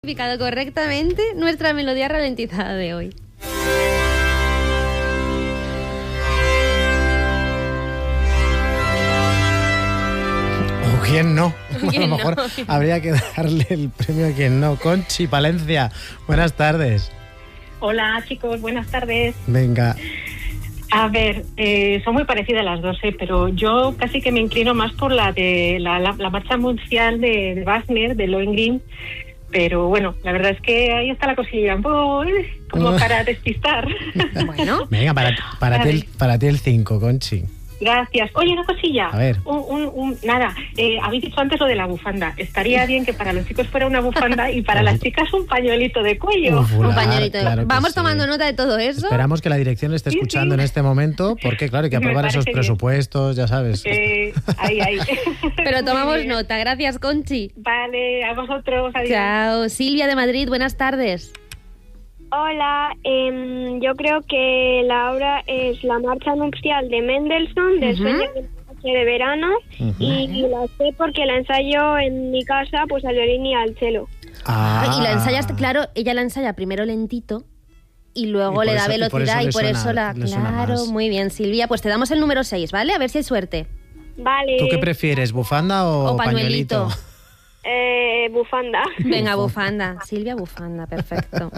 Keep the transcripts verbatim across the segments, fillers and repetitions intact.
identificado correctamente nuestra melodía ralentizada de hoy. O quién no. A ¿Quién lo mejor no? habría que darle el premio a quien no. Conchi Palencia, buenas tardes. Hola chicos, buenas tardes. Venga. A ver, eh, son muy parecidas las dos, eh, pero yo casi que me inclino más por la de la, la, la marcha mundial de, de Wagner, de Lohengrin, pero bueno, la verdad es que ahí está la cosilla, un poco eh, como para despistar. Bueno. Venga, para, para, ti, el, para ti el cinco, Conchi. Gracias. Oye, una cosilla. A ver. Un, un, un, nada, eh, habéis dicho antes lo de la bufanda. Estaría bien que para los chicos fuera una bufanda y para las chicas un pañuelito de cuello. Un pañuelito. Claro Vamos sí. tomando nota de todo eso. Esperamos que la dirección esté escuchando sí, sí. en este momento, porque claro, hay que aprobar esos presupuestos, bien. Ya sabes. Eh, ahí, ahí. Pero tomamos nota. Gracias, Conchi. Vale, a vosotros. Adiós. Chao. Silvia de Madrid, buenas tardes. Hola, eh, yo creo que la obra es La marcha nupcial de Mendelssohn, del uh-huh. sueño de la noche de verano, uh-huh. y la sé porque la ensayo en mi casa, pues al violín y al cello. Ah. Y la ensayaste, claro, ella la ensaya primero lentito y luego y le da eso, velocidad y por eso, y por suena, eso la... Claro, muy bien, Silvia, pues te damos el número seis, ¿vale? A ver si hay suerte. Vale. ¿Tú qué prefieres, bufanda o, o pañuelito? pañuelito? Eh, bufanda. Venga, bufanda. Silvia, bufanda, perfecto.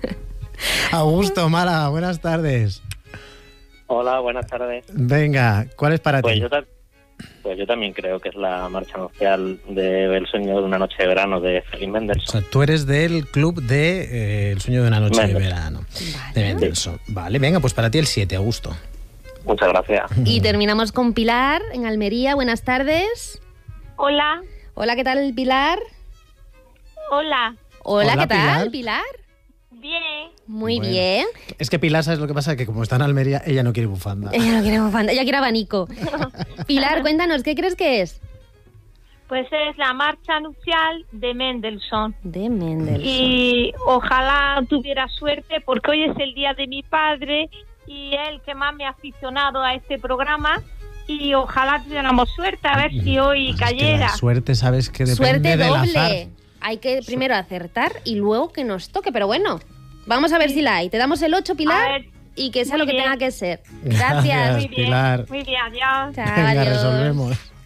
Augusto, Mara, buenas tardes. Hola, buenas tardes. Venga, ¿cuál es para pues ti? Yo ta- pues yo también creo que es la marcha nupcial de El sueño de una noche de verano de Felix Mendelssohn. O sea, tú eres del club de eh, El sueño de una noche Mendelssohn. de verano. Vale. De Mendelssohn. Vale, venga, pues para ti el siete, Augusto. Muchas gracias. Y terminamos con Pilar, en Almería. Buenas tardes. Hola. Hola, ¿qué tal, Pilar? Hola. Hola, Hola, ¿qué tal, Pilar? Pilar? Bien. Muy bueno, bien. Es que Pilar, ¿sabes lo que pasa? Que como está en Almería, ella no quiere bufanda. Ella no quiere bufanda, ella quiere abanico. Pilar, cuéntanos, ¿qué crees que es? Pues es la marcha nupcial de Mendelssohn. De Mendelssohn. Y ojalá tuviera suerte, porque hoy es el día de mi padre y él que más me ha aficionado a este programa. Y ojalá tuviéramos suerte, a ver si hoy pues cayera. Es que la suerte, sabes que depende suerte del doble. azar. Hay que primero acertar y luego que nos toque, pero bueno, vamos a ver sí. si la hay. Te damos el ocho, Pilar, y que sea muy lo que bien. tenga que ser. Gracias, Gracias. Muy bien, Pilar. muy bien, adiós. Chao, Venga, adiós. resolvemos.